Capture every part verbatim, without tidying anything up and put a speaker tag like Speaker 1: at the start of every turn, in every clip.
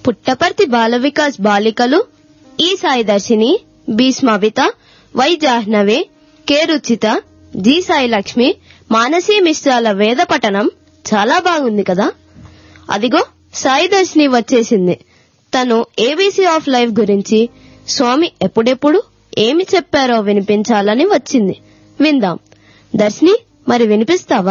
Speaker 1: పుట్టపర్తి బాల వికాస్ బాలికలు, ఈ సాయి దర్శిని, B స్మవిత, why Jahnavi, K Ruchita, G Sai Lakshmi, Manasi మిశ్రాల వేద పఠనం చాలా బాగుంది కదా. అదిగో సాయి దర్శిని వచ్చేసింది. తను ఏబీసీ ఆఫ్ లైఫ్ గురించి స్వామి ఎప్పుడెప్పుడు ఏమి చెప్పారో వినిపించాలని వచ్చింది. విందాం. దర్శిని, మరి వినిపిస్తావా?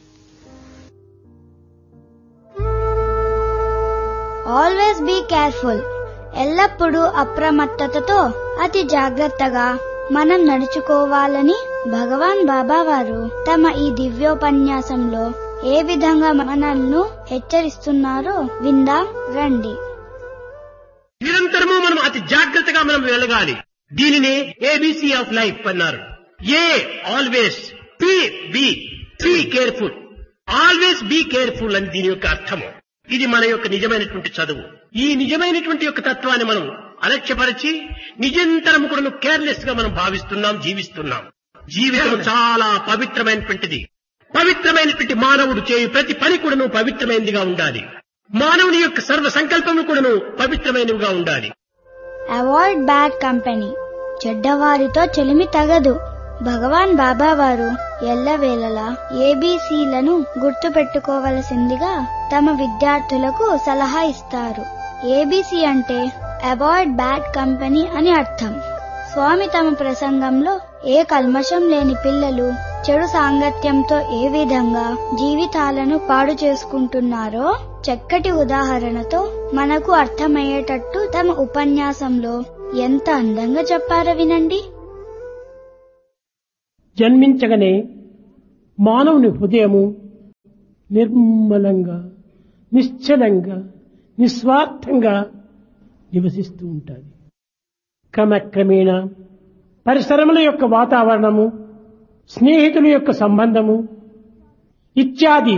Speaker 2: Always be careful. ఎల్లప్పుడూ అప్రమత్తతతో అతి జాగ్రత్తగా మనం నడుచుకోవాలని భగవాన్ బాబా వారు తమ ఈ దివ్యోపన్యాసంలో ఏ విధంగా మనల్ని హెచ్చరిస్తున్నారో విందాం రండి.
Speaker 3: నిరంతరము మనం అతి జాగ్రత్తగా మనం వెళ్ళగాలి. దీనినే ఏబీసీ ఆఫ్ లైఫ్ అన్నారు. ఏ always, B B be careful. Always be careful అని దీని యొక్క అర్థము. ఇది మన యొక్క నిజమైనటువంటి చదువు. ఈ నిజమైనటువంటి యొక్క తత్వాన్ని మనం అలక్ష్యపరిచి నిజంతరం కూడా కేర్లెస్ గా మనం భావిస్తున్నాం, జీవిస్తున్నాం. జీవితం చాలా పవిత్రమైనటువంటిది. పవిత్రమైనటువంటి మానవుడు చేయు ప్రతి పని కూడాను పవిత్రమైనదిగా ఉండాలి. మానవుని యొక్క సర్వ సంకల్పము కూడాను పవిత్రమైనవిగా ఉండాలి.
Speaker 2: Avoid bad company. చెడ్డవారితో చెలిమి తగదు. భగవాన్ బాబా వారు ఎల్లవేళలా ఏబీసీలను గుర్తు పెట్టుకోవలసిందిగా తమ విద్యార్థులకు సలహా ఇస్తారు. ఏబీసీ అంటే అవాయిడ్ బ్యాడ్ కంపెనీ అని అర్థం. స్వామి తమ ప్రసంగంలో ఏ కల్మషం లేని పిల్లలు చెడు సాంగత్యంతో ఏ విధంగా జీవితాలను పాడు చేసుకుంటున్నారో చక్కటి ఉదాహరణతో మనకు అర్థమయ్యేటట్టు తమ ఉపన్యాసంలో ఎంత అందంగా చెప్పారో వినండి.
Speaker 4: జన్మించగానే మానవుని హృదయము నిర్మలంగా, నిశ్చలంగా, నిస్వార్థంగా నివసిస్తూ ఉంటుంది. క్రమక్రమేణా పరిసరముల యొక్క వాతావరణము, స్నేహితుల యొక్క సంబంధము ఇత్యాది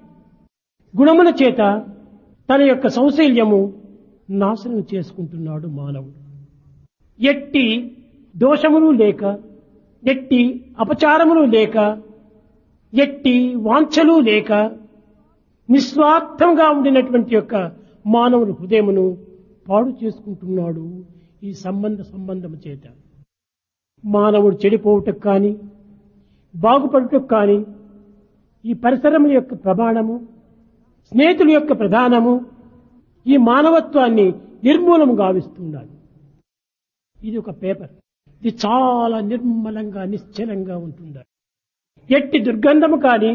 Speaker 4: గుణముల చేత తన యొక్క సౌశల్యము నాశనం చేసుకుంటున్నాడు మానవుడు. ఎట్టి దోషములు లేక, ఎట్టి అపచారములు లేక, ఎట్టి వాంఛలు లేక నిస్వార్థంగా ఉండినటువంటి యొక్క మానవుని హృదయమును పాడు చేసుకుంటున్నాడు ఈ సంబంధ సంబంధము చేత. మానవుడు చెడిపోవుటకు కానీ బాగుపడుటకు కానీ ఈ పరిసరముల యొక్క ప్రమాణము, స్నేహితుల యొక్క ప్రధానము ఈ మానవత్వాన్ని నిర్మూలము గావిస్తున్నాడు. ఇది ఒక పేపర్. ఇది చాలా నిర్మలంగా, నిశ్చలంగా ఉంటుంది. ఎట్టి దుర్గంధము కానీ,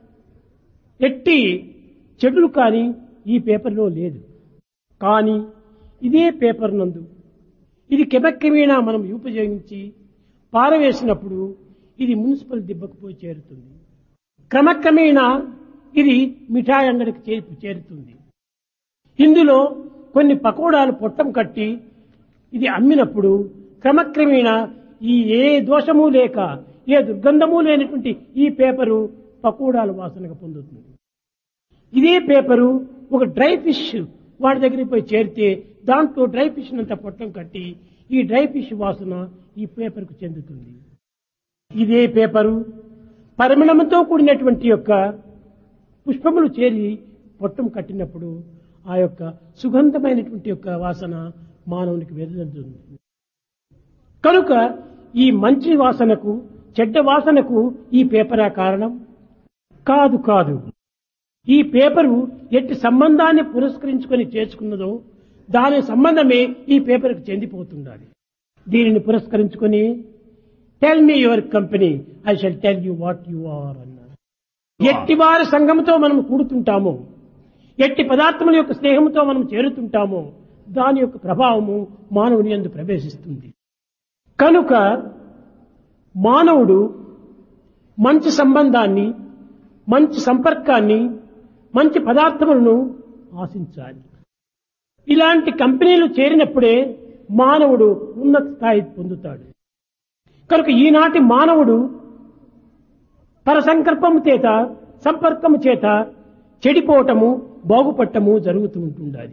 Speaker 4: ఎట్టి చెడులు కానీ ఈ పేపర్లో లేదు. కానీ ఇదే పేపర్ నందు ఇది కెమక్రమేణా మనం ఉపయోగించి పారవేసినప్పుడు ఇది మున్సిపల్ దిబ్బకు పోయి చేరుతుంది. క్రమక్రమేణా ఇది మిఠాయి అంగడికి చేరి చేరుతుంది. ఇందులో కొన్ని పకోడాలు పొట్టం కట్టి ఇది అమ్మినప్పుడు క్రమక్రమేణా ఈ ఏ దోషము లేక, ఏ దుర్గంధము లేనటువంటి ఈ పేపరు పకోడాల వాసనగా పొందుతుంది. ఇదే పేపరు ఒక డ్రై ఫిష్ వాడి దగ్గరికి పోయి చేరితే దాంట్లో డ్రై ఫిష్ అంతా పొట్టం కట్టి ఈ డ్రై ఫిష్ వాసన ఈ పేపర్కు చెందుతుంది. ఇదే పేపరు పరిమళంతో కూడినటువంటి యొక్క పుష్పములు చేరి పొట్టం కట్టినప్పుడు ఆ యొక్క సుగంధమైనటువంటి యొక్క వాసన మానవునికి వెదజల్లుతుంది. కనుక ఈ మంచి వాసనకు, చెడ్డ వాసనకు ఈ పేపరా కారణం కాదు. కాదు ఈ పేపరు ఎట్టి సంబంధాన్ని పురస్కరించుకొని చేసుకున్నదో దాని సంబంధమే ఈ పేపర్కి చెందిపోతుండాలి. దీనిని పురస్కరించుకొని tell me your company, I shall tell you what you are అన్నారు. ఎట్టి వారి సంఘంతో మనం కూడుతుంటామో, ఎట్టి పదార్థముల యొక్క స్నేహంతో మనం చేరుతుంటామో దాని యొక్క ప్రభావము మానవుని యందు ప్రవేశిస్తుంది. కనుక మానవుడు మంచి సంబంధాన్ని, మంచి సంపర్కాన్ని, మంచి పదార్థములను ఆశించాలి. ఇలాంటి కంపెనీలు చేరినప్పుడే మానవుడు ఉన్నత స్థాయి పొందుతాడు. కనుక ఈనాటి మానవుడు పరసంకల్పము చేత, సంపర్కము చేత చెడిపోవటము, బాగుపడటము జరుగుతూ ఉంటుండాలి.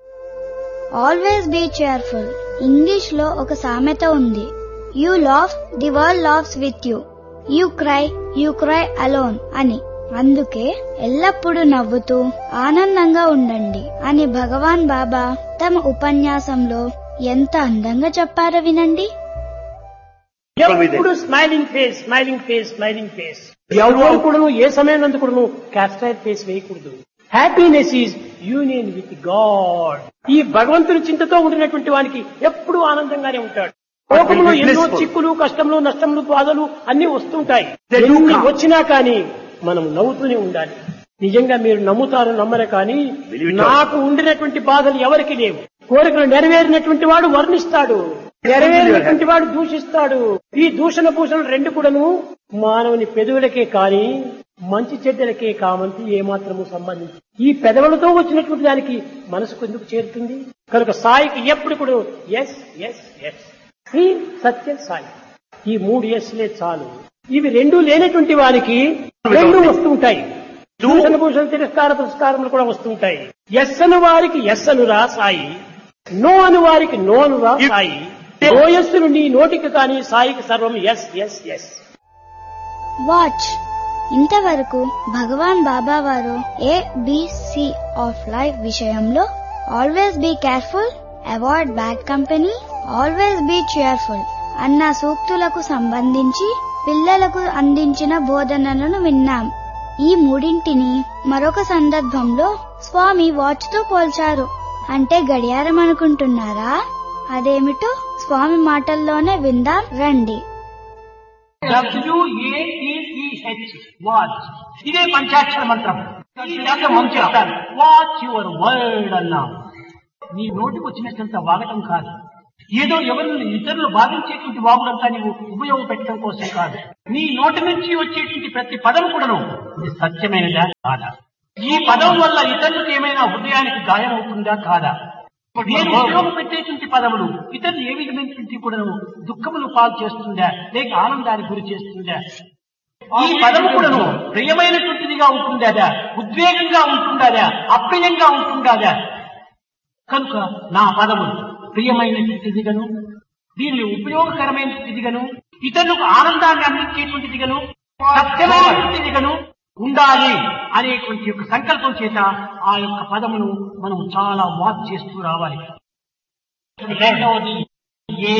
Speaker 2: Always be cheerful. ఇంగ్లీష్ లో ఒక సామెత ఉంది, you laugh the world laughs with you, you cry you cry alone అని. అందుకే ఎల్లప్పుడూ నవ్వుతూ ఆనందంగా ఉండండి అని భగవాన్ బాబా తమ ఉపన్యాసంలో ఎంత అందంగా చెప్పారో వినండి.
Speaker 4: ఎప్పుడు smiling face smiling face smiling face. ఎవరు కూడా ఏ సమయం కూడా క్యాస్ట్రైడ్ ఫేస్ వేయకూడదు. Happiness is union with God. ఈ భగవంతుని చింతతో ఉండినటువంటి వానికి ఎప్పుడూ ఆనందంగానే ఉంటాడు. లోకంలో ఎన్నో చిక్కులు, కష్టములు, నష్టములు, బాధలు అన్ని వస్తుంటాయి. ఎన్ని వచ్చినా కానీ మనం నవ్వుతూనే ఉండాలి. నిజంగా మీరు నమ్ముతారు నమ్మరు కానీ నాకు ఉండినటువంటి బాధలు ఎవరికి లేవు. కోరికలు నెరవేరినటువంటి వాడు వర్ణిస్తాడు, నెరవేరినటువంటి వాడు దూషిస్తాడు. ఈ దూషణ భూషణలు రెండు కూడాను మానవుని పెదవులకే కాని మంచి చెడ్డలకే కామంతి ఏమాత్రము సంబంధించి ఈ పెదవులతో వచ్చినటువంటి దానికి మనసుకు ఎందుకు చేరుతుంది? కనుక సాయికి ఎప్పుడు కూడా ఎస్ ఎస్ ఎస్ ఈ సత్య సాయి, ఈ మూడు ఎస్లే చాలు. ఇవి రెండు లేనటువంటి వారికి రెండు వస్తుంటాయి. దూషణ భూషణ తిరస్కార పురస్కారములు కూడా వస్తుంటాయి. ఎస్ అను వారికి ఎస్ అనురా సాయి, నో అను వారికి నో అనురా సాయి. ఓయస్సును నీ నోటికి కానీ సాయికి సర్వం ఎస్ ఎస్ ఎస్.
Speaker 2: వాచ్. ఇంతవరకు భగవాన్ బాబా వారు A B C of life విషయంలో always be careful, avoid bad company, always be cheerful అన్న సూక్తులకు సంబంధించి పిల్లలకు అందించిన బోధనలను విన్నాం. ఈ మూడింటిని మరొక సందర్భంలో స్వామి వాచ్ తో పోల్చారు. అంటే గడియారం అనుకుంటున్నారా? అదేమిటో స్వామి మాటల్లోనే విందాం రండి.
Speaker 5: డబ్ల్యూఏటిఈహెచ్ వాచ్. ఇదే పంచాక్షర మంత్రం. చెప్తాను, వాచ్ యువర్ వర్డ్ అన్నా. నీ నోటికి వచ్చినట్లంత వాగటం కాదు, ఏదో ఎవరిని ఇతరులు బాధించేటువంటి వాగుడంతా నీవు ఉపయోగపెట్టడం కోసం కాదు. నీ నోటి నుంచి వచ్చేటువంటి ప్రతి పదం కూడాను ఇది సత్యమైనదా కాదా? ఈ పదం వల్ల ఇతరులకు ఏమైనా హృదయానికి గాయం అవుతుందా కాదా? నేను ఉపయోగపెట్టేటువంటి పదములు ఇతరులు ఏ విధమైనటువంటి కూడాను దుఃఖములు పాలు చేస్తుందా లేక ఆనందానికి గురి చేస్తుందా? ఈ పదము కూడాను ప్రియమైనటువంటిదిగా ఉంటుందా, ఉద్వేగంగా ఉంటుందా, అప్రియంగా ఉంటుందా? కనుక నా పదములు ప్రియమైనటువంటిదిగను, దీనిని ఉపయోగకరమైనటువంటిదిగను, ఇతరులకు ఆనందాన్ని అందించేటువంటిదిగను, సత్యమైనటువంటిదిగను ఉండాలి అనేటువంటి యొక్క సంకల్పం చేత ఆ యొక్క పదమును మనం చాలా వాచ్ చేస్తూ రావాలి. రెండవది ఏ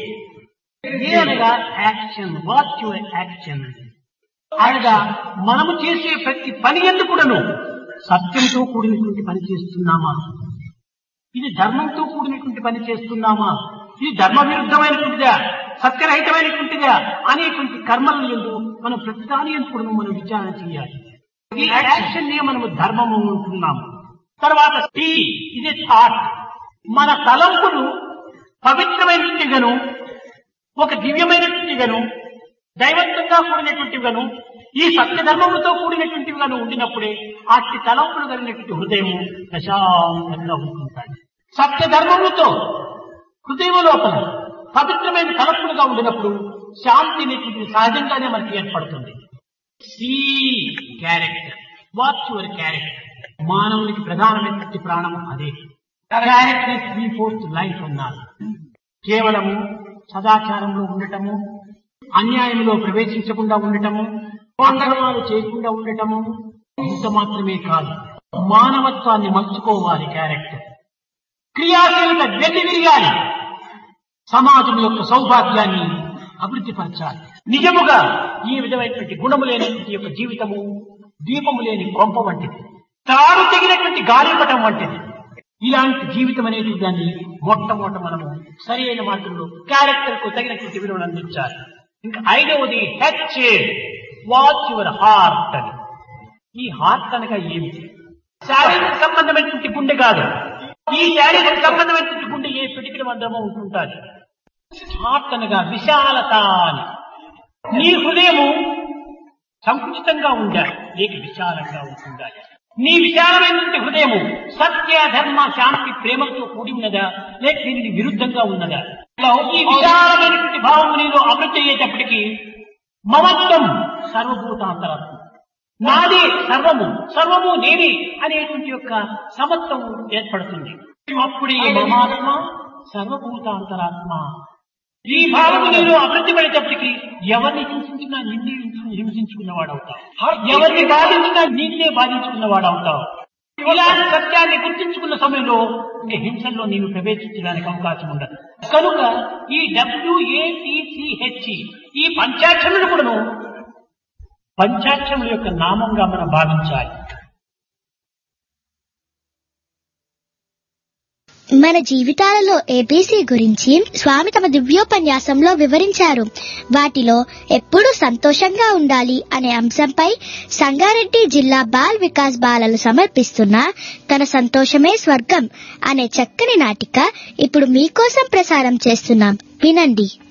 Speaker 5: ఏ అనగా యాక్షన్. వాచ్ యువర్ యాక్షన్ అనగా మనము చేసే ప్రతి పని ఎందుకు కూడాను సత్యంతో కూడినటువంటి పని చేస్తున్నామా, ఇది ధర్మంతో కూడినటువంటి పని చేస్తున్నామా, ఇది ధర్మ విరుద్ధమైనటువంటిదా, సత్యరహితమైనటువంటిదా అనేటువంటి కర్మలను ఎందుకు మనం ప్రతిదాని ఎందుకు మనం విచారణ చేయాలి. ఈ యాక్షన్ నే మనము ధర్మము ఉంటున్నాము. తర్వాత టీ, ఇది థాట్. మన తలంపులు పవిత్రమైనటువంటిగాను, ఒక దివ్యమైనటువంటిగాను, దైవత్వంగా కూడినటువంటివిగాను, ఈ సత్యధర్మములతో కూడినటువంటివిగాను ఉండినప్పుడే అట్టి తలంపులు కలిగినటువంటి హృదయము ప్రశాంతంగా ఉంటుంటాయి. సత్యధర్మములతో హృదయం లోపల పవిత్రమైన తలంపులుగా ఉండినప్పుడు శాంతి అనేటువంటి సహజంగానే మనకి ఏర్పడుతుంది. C character. Watch your character. మానవునికి ప్రధానమైనటువంటి ప్రాణము అదే. క్యారెక్టర్ త్రీ ఫోర్త్ లైఫ్ అన్నారు. కేవలము సదాచారంలో ఉండటము, అన్యాయంలో ప్రవేశించకుండా ఉండటము, అక్రమాలు చేయకుండా ఉండటము ఇంత మాత్రమే కాదు, మానవత్వాన్ని మలుచుకోవాలి. క్యారెక్టర్ క్రియాశీలత వెళ్లి విరిగాలి. సమాజం యొక్క సౌభాగ్యాన్ని అభివృద్ధి పరచాలి. నిజముగా ఈ విధమైనటువంటి గుణము లేనటువంటి యొక్క జీవితము దీపము లేని కొంప వంటిది, తాడు తెగినటువంటి గాలిపటం వంటిది. ఇలాంటి జీవితం అనేటువంటి దాన్ని మొట్టమొదట మనము సరి అయిన మార్గంలో క్యారెక్టర్ కు తగినటువంటి విలువను అందించాలి. ఇంకా ఐదవది హెచ్, వాచ్ యువర్ హార్ట్ అని. ఈ హార్ట్ అనగా ఏమిటి? శారీరక సంబంధమైనటువంటి గుండె కాదు. ఈ శారీరక సంబంధమైనటువంటి గుండె ఏ పిటికిన మందమో ఉంటుంటారు. హార్ట్ అనగా విశాలత అని. నీ హృదయము సంకుచితంగా ఉండాలి లేక విశాలంగా ఉంటుండాలి. నీ విశాలమైనటువంటి హృదయము సత్య, ధర్మ, శాంతి, ప్రేమతో కూడి ఉన్నదా లేక దీనికి విరుద్ధంగా ఉన్నదా? ఈ విశాలమైనటువంటి భావము నీలో అభివృద్ధి అయ్యేటప్పటికీ మమత్వం సర్వభూతాంతరాత్మ, నాది సర్వము, సర్వము నేనే అనేటువంటి యొక్క సమత్వం ఏర్పడుతుంది. అప్పుడే మమాత్మ సర్వభూతాంతరాత్మ. ఈ భావము నీలో అభివృద్ధి పడేటప్పటికీ ఎవరిని హింసించినా నిందించిన హింసించుకున్నవాడవుతావు. ఎవరిని బాధించినా నీకే బాధించుకున్నవాడవుతావు. ఇలాంటి సత్యాన్ని గుర్తించుకున్న సమయంలో ఇంక హింసల్లో నీవు ప్రవేశించడానికి అవకాశం ఉండదు. కనుక ఈ డబ్ల్యూఏటిసిహెచ్ ఈ పంచాక్షములు కూడాను పంచాక్షముల యొక్క నామంగా మనం భావించాలి.
Speaker 2: మన జీవితాలలో ఏబీసీ గురించి స్వామి తమ దివ్యోపన్యాసంలో వివరించారు. వాటిలో ఎప్పుడూ సంతోషంగా ఉండాలి అనే అంశంపై సంగారెడ్డి జిల్లా బాల్ వికాస్ బాలలు సమర్పిస్తున్న తన సంతోషమే స్వర్గం అనే చక్కని నాటిక ఇప్పుడు మీకోసం ప్రసారం చేస్తున్నాం. వినండి.